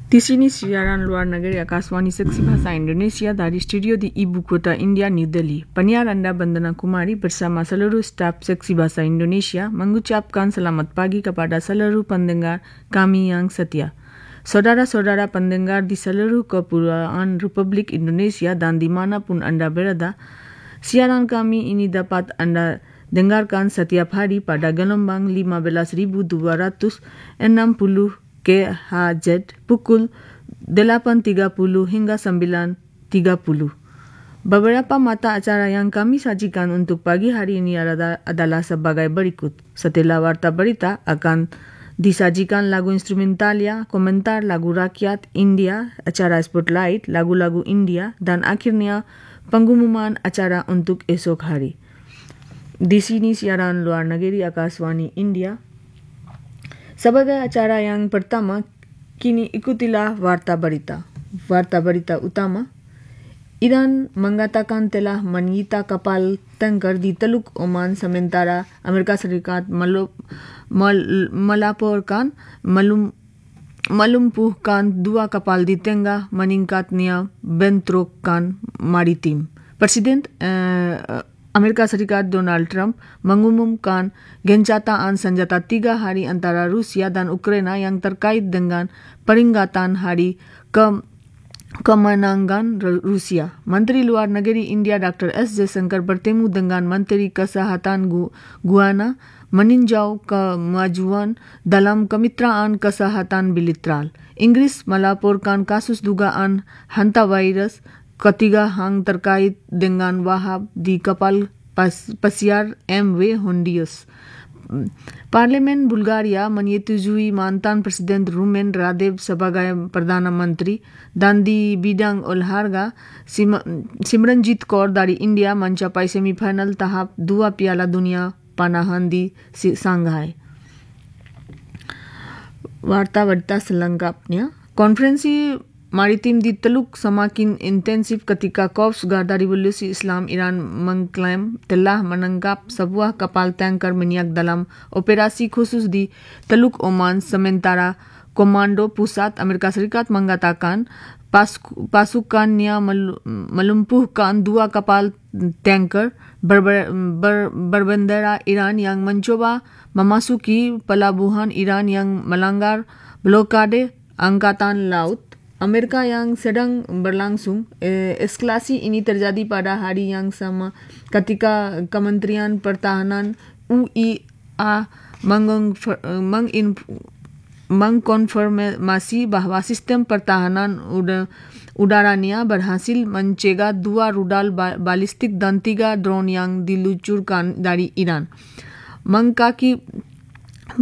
Di sini siaran luar negeri Akaswani Seksi Bahasa Indonesia dari studio di Ibu Kota India, New Delhi. Penyiar Anda Bandana Kumari bersama seluruh staf Seksi Bahasa Indonesia mengucapkan selamat pagi kepada seluruh pendengar kami yang setia. Saudara-saudara pendengar di seluruh kepulauan Republik Indonesia dan dimanapun Anda berada, siaran kami ini dapat Anda dengarkan setiap hari pada gelombang 15.260 KHZ pukul 8.30 hingga 9.30. Beberapa mata acara yang kami sajikan untuk pagi hari ini adalah sebagai berikut. Setelah warta berita akan disajikan lagu instrumentalia, komentar lagu rakyat India, acara spotlight, lagu-lagu India, dan akhirnya pengumuman acara untuk esok hari. Di sini siaran luar negeri Akaswani India. Sebagai acara yang pertama, kini ikutilah warta berita. Warta berita utama, Iran mengatakan telah menyita kapal tanker di Teluk Oman sementara Amerika Serikat melaporkan melumpuhkan dua kapal di tengah meningkatnya bentrokan maritim. Presiden Amerika Serikat Donald Trump mengumumkan gencatan senjata 3 hari antara Rusia dan Ukraina yang terkait dengan peringatan hari kemenangan Rusia. Menteri Luar Negeri India Dr. S. Jaishankar bertemu dengan Menteri Kesehatan Guyana meninjau kemajuan dalam kemitraan kesehatan bilateral. Inggris melaporkan kasus dugaan hantavirus ketiga yang terkait dengan wahab di kapal pesiar MV Hondius. Parlemen Bulgaria menyetujui mantan Presiden Rumen Radev sebagai Perdana Menteri dan di bidang olahraga Simranjit Kaur dari India mencapai semifinal tahap 2 Piala Dunia Panahan di Shanghai. Warta berita selengkapnya. Konferensi maritim di Teluk semakin intensif ketika Korps Garda Revolusi Islam Iran mengklaim telah menangkap sebuah kapal tanker minyak dalam operasi khusus di Teluk Oman, sementara Komando Pusat Amerika Serikat mengatakan pasukannya melumpuhkan dua kapal tanker berbendera Iran yang mencoba memasuki pelabuhan Iran yang melanggar blokade Angkatan Laut Amerika yang sedang berlangsung. Eskalasi ini terjadi pada hari yang sama ketika Kementerian Pertahanan UIA mengkonfirmasi bahwa sistem pertahanan udaranya berhasil mencegah 2 rudal balistik dan 3 drone yang diluncurkan dari Iran.